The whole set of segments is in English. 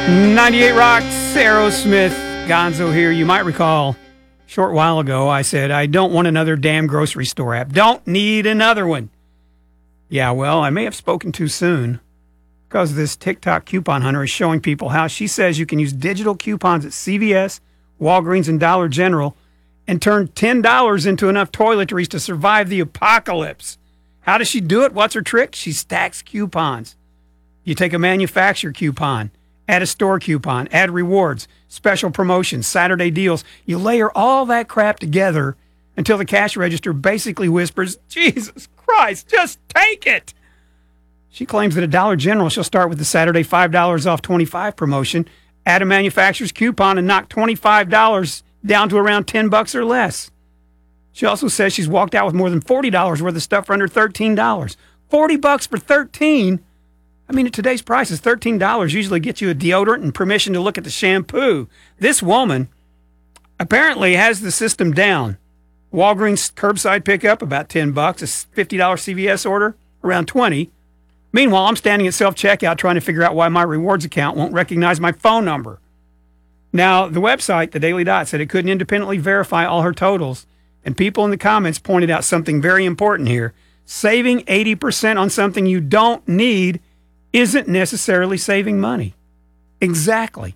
98 Rocks, Aerosmith, Gonzo here. You might recall a short while ago I said, I don't want another damn grocery store app. Don't need another one. Yeah, well, I may have spoken too soon because this TikTok coupon hunter is showing people how she says you can use digital coupons at CVS, Walgreens, and Dollar General and turn $10 into enough toiletries to survive the apocalypse. How does she do it? What's her trick? She stacks coupons. You take a manufacturer coupon, add a store coupon, add rewards, special promotions, Saturday deals. You layer all that crap together until the cash register basically whispers, Jesus Christ, just take it. She claims that at Dollar General, she'll start with the Saturday $5 off 25 promotion, add a manufacturer's coupon, and knock $25 down to around $10 or less. She also says she's walked out with more than $40 worth of stuff for under $13. $40 for $13. I mean, at today's prices, $13 usually gets you a deodorant and permission to look at the shampoo. This woman apparently has the system down. Walgreens curbside pickup, about $10. A $50 CVS order, around $20. Meanwhile, I'm standing at self-checkout trying to figure out why my rewards account won't recognize my phone number. Now, the website, The Daily Dot, said it couldn't independently verify all her totals, and people in the comments pointed out something very important here. Saving 80% on something you don't need isn't necessarily saving money. Exactly.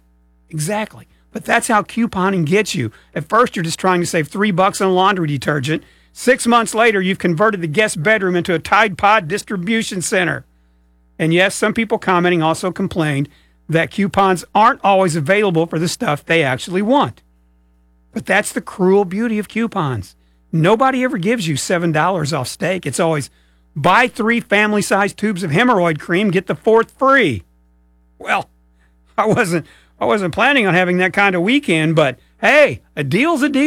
But that's how couponing gets you. At first, you're just trying to save $3 on laundry detergent. 6 months later, you've converted the guest bedroom into a Tide Pod distribution center. And yes, some people commenting also complained that coupons aren't always available for the stuff they actually want. But that's the cruel beauty of coupons. Nobody ever gives you $7 off steak. It's always buy 3 family-sized tubes of hemorrhoid cream, get the 4th free. Well, I wasn't planning on having that kind of weekend, but hey, a deal's a deal.